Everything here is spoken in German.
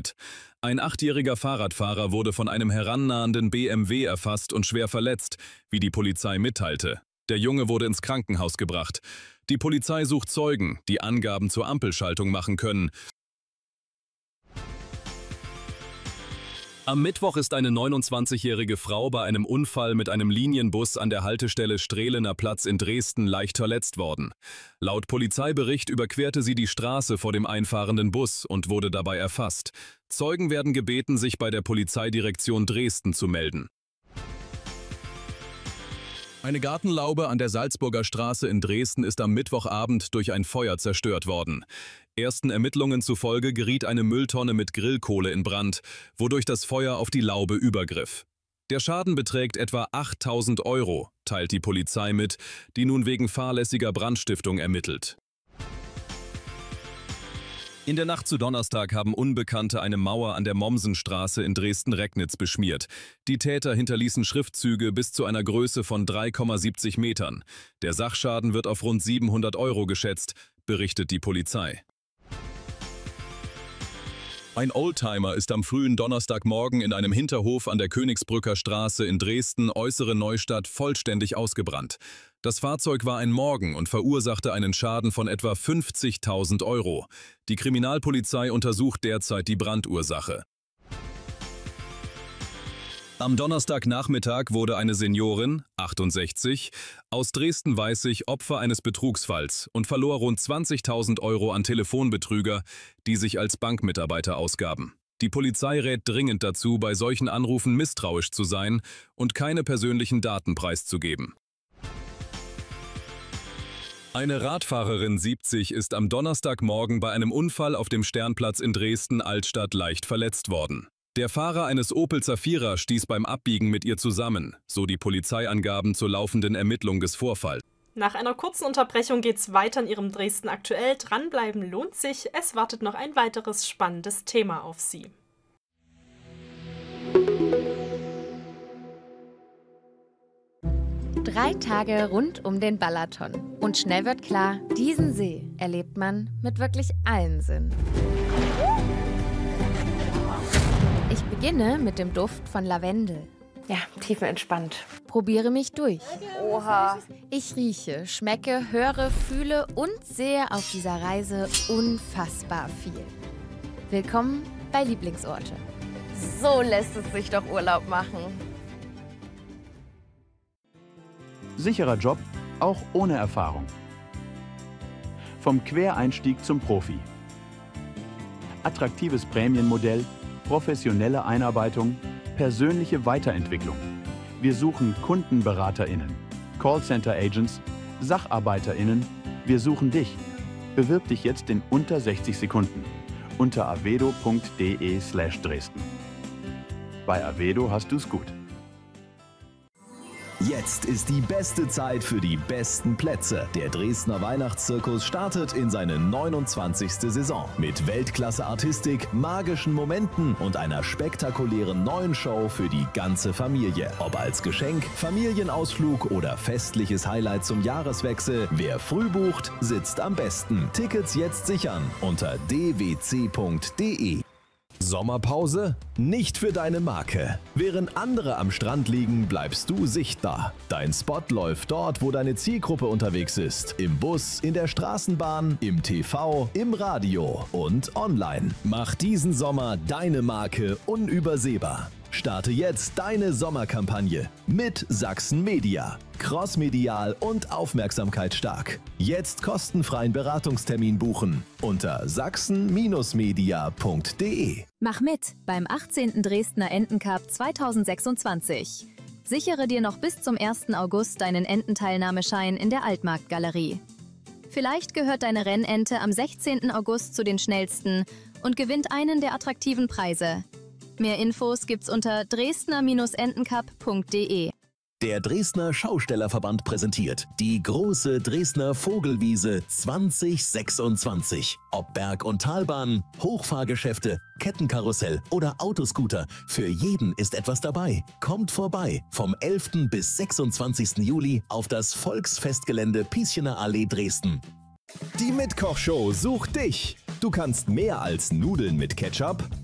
gerechnet. Ein 8-jähriger Fahrradfahrer wurde von einem herannahenden BMW erfasst und schwer verletzt, wie die Polizei mitteilte. Der Junge wurde ins Krankenhaus gebracht. Die Polizei sucht Zeugen, die Angaben zur Ampelschaltung machen können. Am Mittwoch ist eine 29-jährige Frau bei einem Unfall mit einem Linienbus an der Haltestelle Strehlener Platz in Dresden leicht verletzt worden. Laut Polizeibericht überquerte sie die Straße vor dem einfahrenden Bus und wurde dabei erfasst. Zeugen werden gebeten, sich bei der Polizeidirektion Dresden zu melden. Eine Gartenlaube an der Salzburger Straße in Dresden ist am Mittwochabend durch ein Feuer zerstört worden. Ersten Ermittlungen zufolge geriet eine Mülltonne mit Grillkohle in Brand, wodurch das Feuer auf die Laube übergriff. Der Schaden beträgt etwa 8.000 €, teilt die Polizei mit, die nun wegen fahrlässiger Brandstiftung ermittelt. In der Nacht zu Donnerstag haben Unbekannte eine Mauer an der Mommsenstraße in Dresden-Recknitz beschmiert. Die Täter hinterließen Schriftzüge bis zu einer Größe von 3,70 Metern. Der Sachschaden wird auf rund 700 € geschätzt, berichtet die Polizei. Ein Oldtimer ist am frühen Donnerstagmorgen in einem Hinterhof an der Königsbrücker Straße in Dresden, Äußere Neustadt, vollständig ausgebrannt. Das Fahrzeug war ein Morgen und verursachte einen Schaden von etwa 50.000 €. Die Kriminalpolizei untersucht derzeit die Brandursache. Am Donnerstagnachmittag wurde eine Seniorin, 68, aus Dresden-Weißig Opfer eines Betrugsfalls und verlor rund 20.000 € an Telefonbetrüger, die sich als Bankmitarbeiter ausgaben. Die Polizei rät dringend dazu, bei solchen Anrufen misstrauisch zu sein und keine persönlichen Daten preiszugeben. Eine Radfahrerin 70 ist am Donnerstagmorgen bei einem Unfall auf dem Sternplatz in Dresden-Altstadt leicht verletzt worden. Der Fahrer eines Opel Zafira stieß beim Abbiegen mit ihr zusammen, so die Polizeiangaben zur laufenden Ermittlung des Vorfalls. Nach einer kurzen Unterbrechung geht's weiter in Ihrem Dresden aktuell. Dranbleiben lohnt sich. Es wartet noch ein weiteres spannendes Thema auf Sie. Drei Tage rund um den Balaton. Und schnell wird klar, diesen See erlebt man mit wirklich allen Sinnen. Ich beginne mit dem Duft von Lavendel. Ja, tiefenentspannt. Probiere mich durch. Oha. Ich rieche, schmecke, höre, fühle und sehe auf dieser Reise unfassbar viel. Willkommen bei Lieblingsorte. So lässt es sich doch Urlaub machen. Sicherer Job, auch ohne Erfahrung. Vom Quereinstieg zum Profi. Attraktives Prämienmodell, professionelle Einarbeitung, persönliche Weiterentwicklung. Wir suchen KundenberaterInnen, Callcenter-Agents, SacharbeiterInnen. Wir suchen dich. Bewirb dich jetzt in unter 60 Sekunden unter avedo.de/Dresden. Bei Avedo hast du's gut. Jetzt ist die beste Zeit für die besten Plätze. Der Dresdner Weihnachtszirkus startet in seine 29. Saison. Mit Weltklasse-Artistik, magischen Momenten und einer spektakulären neuen Show für die ganze Familie. Ob als Geschenk, Familienausflug oder festliches Highlight zum Jahreswechsel, wer früh bucht, sitzt am besten. Tickets jetzt sichern unter dwc.de. Sommerpause? Nicht für deine Marke. Während andere am Strand liegen, bleibst du sichtbar. Dein Spot läuft dort, wo deine Zielgruppe unterwegs ist. Im Bus, in der Straßenbahn, im TV, im Radio und online. Mach diesen Sommer deine Marke unübersehbar. Starte jetzt deine Sommerkampagne mit Sachsen Media. Crossmedial und aufmerksamkeitsstark. Jetzt kostenfreien Beratungstermin buchen unter sachsen-media.de. Mach mit beim 18. Dresdner Entencup 2026. Sichere dir noch bis zum 1. August deinen Ententeilnahmeschein in der Altmarktgalerie. Vielleicht gehört deine Rennente am 16. August zu den schnellsten und gewinnt einen der attraktiven Preise. Mehr Infos gibt's unter dresdner-entencup.de. Der Dresdner Schaustellerverband präsentiert die große Dresdner Vogelwiese 2026. Ob Berg- und Talbahn, Hochfahrgeschäfte, Kettenkarussell oder Autoscooter, für jeden ist etwas dabei. Kommt vorbei vom 11. bis 26. Juli auf das Volksfestgelände Pieschener Allee Dresden. Die Mitkochshow sucht dich. Du kannst mehr als Nudeln mit Ketchup,